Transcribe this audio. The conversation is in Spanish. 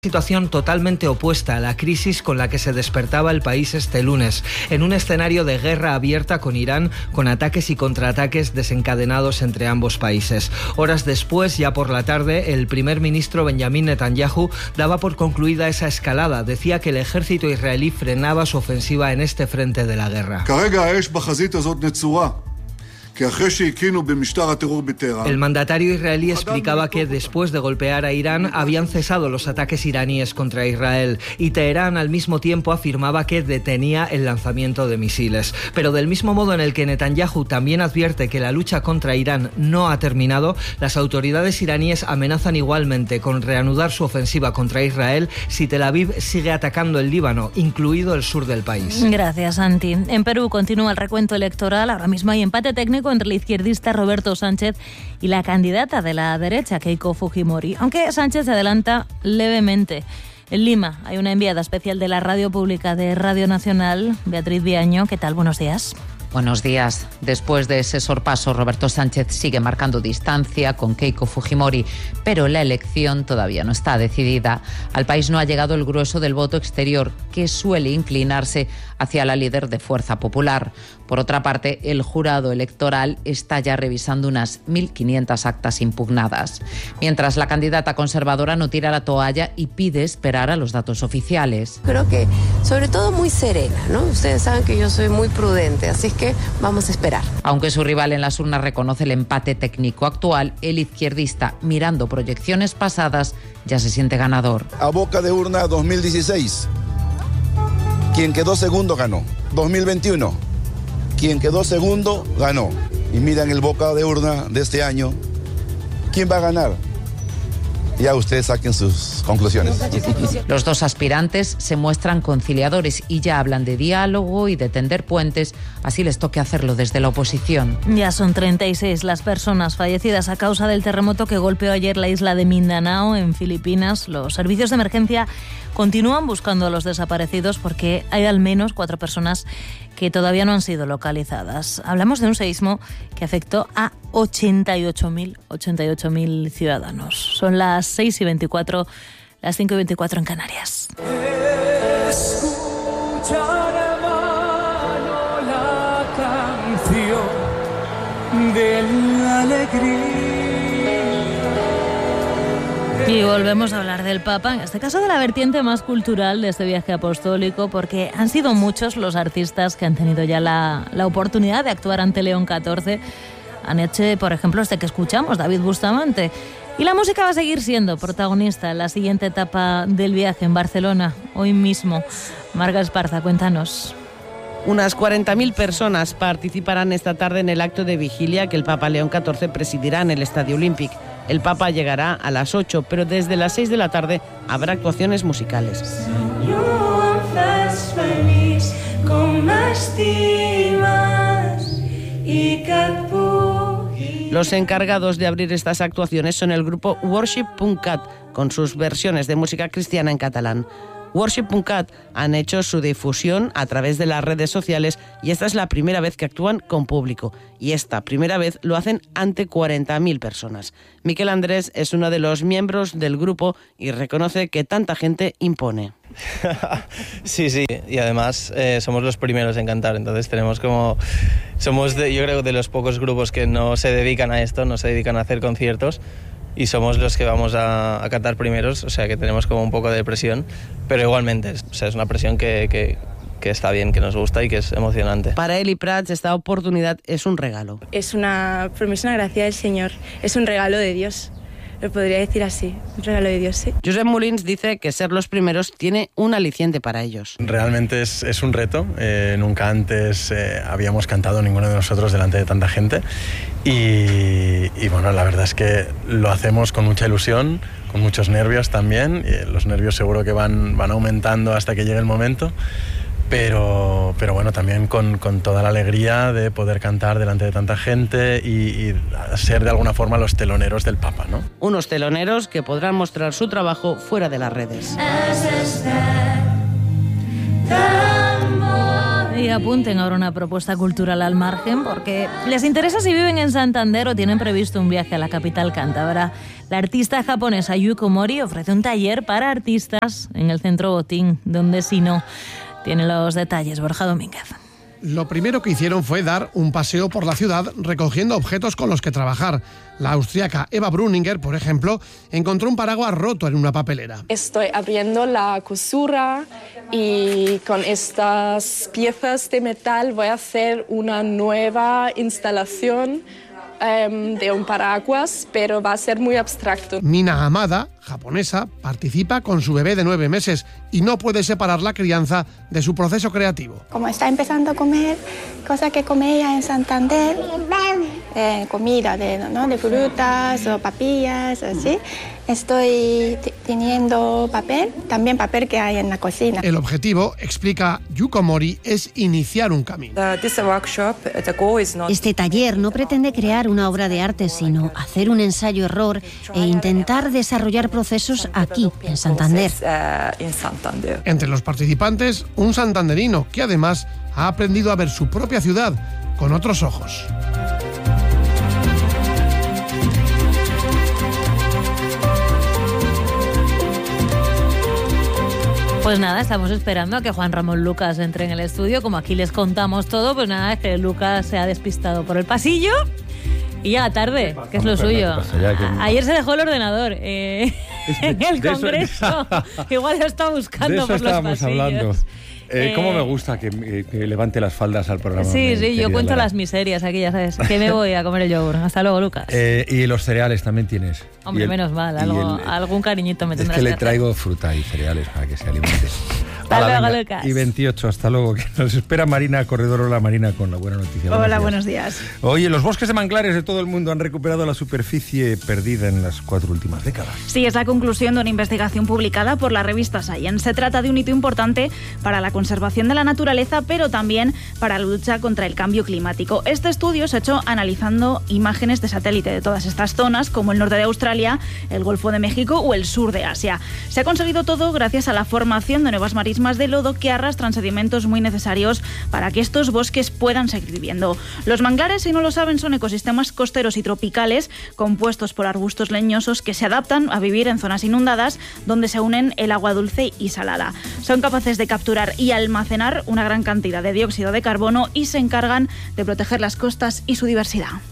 Situación totalmente opuesta a la crisis con la que se despertaba el país este lunes, en un escenario de guerra abierta con Irán, con ataques y contraataques desencadenados entre ambos países. Horas después, ya por la tarde, el primer ministro Benjamin Netanyahu daba por concluida esa escalada. Decía que el ejército israelí frenaba su ofensiva en este frente de la guerra. El mandatario israelí explicaba que después de golpear a Irán habían cesado los ataques iraníes contra Israel y Teherán al mismo tiempo afirmaba que detenía el lanzamiento de misiles. Pero del mismo modo en el que Netanyahu también advierte que la lucha contra Irán no ha terminado, las autoridades iraníes amenazan igualmente con reanudar su ofensiva contra Israel si Tel Aviv sigue atacando el Líbano, incluido el sur del país. Gracias, Santi. En Perú continúa el recuento electoral. Ahora mismo hay empate técnico entre el izquierdista Roberto Sánchez y la candidata de la derecha, Keiko Fujimori, aunque Sánchez se adelanta levemente. En Lima hay una enviada especial de la radio pública de Radio Nacional, Beatriz Viaño. ¿Qué tal? Buenos días. Buenos días. Después de ese sorpaso, Roberto Sánchez sigue marcando distancia con Keiko Fujimori, pero la elección todavía no está decidida. Al país no ha llegado el grueso del voto exterior, que suele inclinarse hacia la líder de Fuerza Popular. Por otra parte, el jurado electoral está ya revisando unas 1.500 actas impugnadas. Mientras, la candidata conservadora no tira la toalla y pide esperar a los datos oficiales. Creo que, sobre todo, muy serena, ¿no? Ustedes saben que yo soy muy prudente, así es que vamos a esperar. Aunque su rival en las urnas reconoce el empate técnico actual, el izquierdista, mirando proyecciones pasadas, ya se siente ganador. A boca de urna 2016, quien quedó segundo ganó. 2021, quien quedó segundo ganó. Y miran el boca de urna de este año, ¿quién va a ganar? Ya ustedes saquen sus conclusiones. Los dos aspirantes se muestran conciliadores y ya hablan de diálogo y de tender puentes, así les toque hacerlo desde la oposición. Ya son 36 las personas fallecidas a causa del terremoto que golpeó ayer la isla de Mindanao, en Filipinas. Los servicios de emergencia continúan buscando a los desaparecidos porque hay al menos 4 personas que todavía no han sido localizadas. Hablamos de un seísmo que afectó a 88.000 ciudadanos. Son las 6:24, las 5:24 en Canarias. Escuchar a mano la canción de la alegría. Y volvemos a hablar del Papa, en este caso de la vertiente más cultural de este viaje apostólico, porque han sido muchos los artistas que han tenido ya la oportunidad de actuar ante León XIV. Anoche, por ejemplo, este que escuchamos, David Bustamante. Y la música va a seguir siendo protagonista en la siguiente etapa del viaje en Barcelona, hoy mismo. Marga Esparza, cuéntanos. Unas 40.000 personas participarán esta tarde en el acto de vigilia que el Papa León XIV presidirá en el Estadio Olímpic. El Papa llegará a las 8, pero desde las 6 de la tarde habrá actuaciones musicales. Los encargados de abrir estas actuaciones son el grupo Worship.cat, con sus versiones de música cristiana en catalán. Worship.cat han hecho su difusión a través de las redes sociales y esta es la primera vez que actúan con público. Y esta primera vez lo hacen ante 40.000 personas. Miquel Andrés es uno de los miembros del grupo y reconoce que tanta gente impone. Sí, y además somos los primeros en cantar, entonces somos yo creo de los pocos grupos que no se dedican a esto, no se dedican a hacer conciertos. Y somos los que vamos a cantar primeros, o sea que tenemos como un poco de presión, pero igualmente, o sea, es una presión que está bien, que nos gusta y que es emocionante. Para Eli Prats esta oportunidad es un regalo. Es una promesa, una gracia del Señor, es un regalo de Dios. Lo podría decir así, un regalo de Dios, sí. Josep Molins dice que ser los primeros tiene un aliciente para ellos. Realmente es un reto. Nunca antes habíamos cantado ninguno de nosotros delante de tanta gente. Y bueno, la verdad es que lo hacemos con mucha ilusión, con muchos nervios también. Y los nervios seguro que van aumentando hasta que llegue el momento. Pero bueno, también con toda la alegría de poder cantar delante de tanta gente y ser de alguna forma los teloneros del Papa, ¿no? Unos teloneros que podrán mostrar su trabajo fuera de las redes. Y apunten ahora una propuesta cultural al margen, porque les interesa si viven en Santander o tienen previsto un viaje a la capital cántabra. La artista japonesa Yuko Mori ofrece un taller para artistas en el Centro Botín, donde si no, tiene los detalles Borja Domínguez. Lo primero que hicieron fue dar un paseo por la ciudad recogiendo objetos con los que trabajar. La austríaca Eva Bruninger, por ejemplo, encontró un paraguas roto en una papelera. Estoy abriendo la cosura y con estas piezas de metal voy a hacer una nueva instalación de un paraguas, pero va a ser muy abstracto. Mina Hamada, japonesa, participa con su bebé de 9 meses y no puede separar la crianza de su proceso creativo. Como está empezando a comer cosas que come ella en Santander, comida de frutas o papillas, así, estoy teniendo papel, también papel que hay en la cocina. El objetivo, explica Yuko Mori, es iniciar un camino. Este taller no pretende crear una obra de arte, sino hacer un ensayo-error e intentar desarrollar procesos aquí, en Santander. Entre los participantes, un santanderino que además ha aprendido a ver su propia ciudad con otros ojos. Pues nada, estamos esperando a que Juan Ramón Lucas entre en el estudio. Como aquí les contamos todo, pues nada, es que Lucas se ha despistado por el pasillo y llega tarde, que es lo suyo. Ayer se dejó el ordenador en el Congreso. Igual lo está buscando por los pasillos. Hablando. ¿Cómo me gusta que levante las faldas al programa? Sí, yo cuento las miserias aquí, ya sabes. Que me voy a comer el yogur. Hasta luego, Lucas. Y los cereales también tienes. Hombre, menos mal. Algún cariñito me tendrás que le traigo fruta y cereales para que se alimente. Hasta luego, Lucas. Y 28, hasta luego. Que nos espera Marina Corredor. Hola, Marina, con la buena noticia. Hola, buenos días. Oye, los bosques de manglares de todo el mundo han recuperado la superficie perdida en las 4 últimas décadas. Sí, es la conclusión de una investigación publicada por la revista Science. Se trata de un hito importante para la conservación de la naturaleza, pero también para la lucha contra el cambio climático. Este estudio se ha hecho analizando imágenes de satélite de todas estas zonas, como el norte de Australia, el Golfo de México o el sur de Asia. Se ha conseguido todo gracias a la formación de nuevas marismas de lodo que arrastran sedimentos muy necesarios para que estos bosques puedan seguir viviendo. Los manglares, si no lo saben, son ecosistemas costeros y tropicales compuestos por arbustos leñosos que se adaptan a vivir en zonas inundadas donde se unen el agua dulce y salada. Son capaces de capturar y almacenar una gran cantidad de dióxido de carbono y se encargan de proteger las costas y su diversidad.